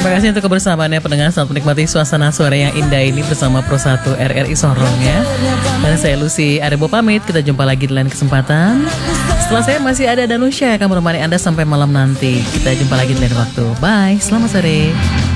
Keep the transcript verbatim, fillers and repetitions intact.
Terima kasih untuk kebersamaannya pendengar. Selamat menikmati suasana sore yang indah ini bersama Pro satu R R I Sorong ya. Dan saya Lucy Arebo pamit. Kita jumpa lagi di lain kesempatan. Setelah saya masih ada Danusya yang akan menemani Anda sampai malam nanti. Kita jumpa lagi di lain waktu. Bye, selamat sore.